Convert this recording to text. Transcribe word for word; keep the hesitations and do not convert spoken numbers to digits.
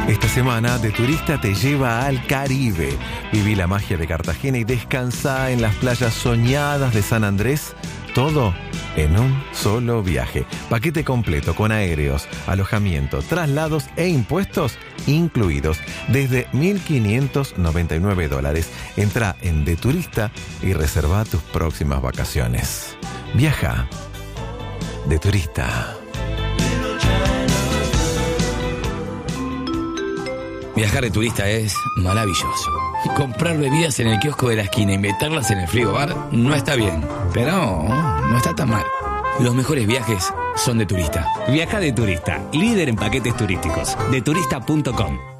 Esta semana, De Turista te lleva al Caribe. Viví la magia de Cartagena y descansá en las playas soñadas de San Andrés. Todo en un solo viaje. Paquete completo con aéreos, alojamiento, traslados e impuestos incluidos desde mil quinientos noventa y nueve dólares. Entrá en De Turista y reserva tus próximas vacaciones. Viaja De Turista. Viajar de turista es maravilloso. Comprar bebidas en el kiosco de la esquina y meterlas en el frigobar no está bien, pero no está tan mal. Los mejores viajes son de turista. Viaja de Turista, líder en paquetes turísticos. de turista punto com.